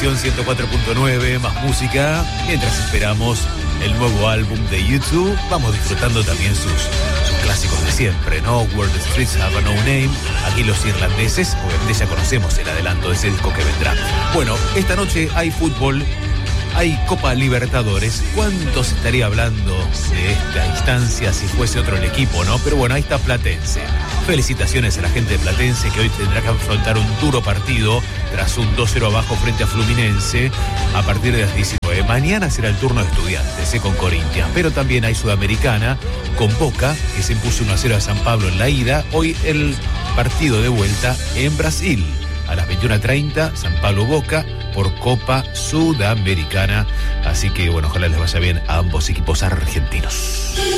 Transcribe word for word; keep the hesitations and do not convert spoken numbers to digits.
estación ciento cuatro punto nueve, más música. Mientras esperamos el nuevo álbum de U dos, vamos disfrutando también sus, sus clásicos de siempre, ¿no? Where the Streets Have No Name. Aquí los irlandeses, obviamente ya conocemos el adelanto de ese disco que vendrá. Bueno, esta noche hay fútbol. Hay Copa Libertadores. ¿Cuánto se estaría hablando de esta instancia si fuese otro el equipo, no? Pero bueno, ahí está Platense. Felicitaciones a la gente de Platense, que hoy tendrá que afrontar un duro partido tras un dos cero abajo frente a Fluminense a partir de las diecinueve. Mañana será el turno de Estudiantes, ¿eh? Con Corinthians. Pero también hay Sudamericana con Boca, que se impuso uno a cero a San Pablo en la ida. Hoy el partido de vuelta en Brasil. A las veintiuna treinta, San Pablo Boca por Copa Sudamericana. Así que, bueno, ojalá les vaya bien a ambos equipos argentinos.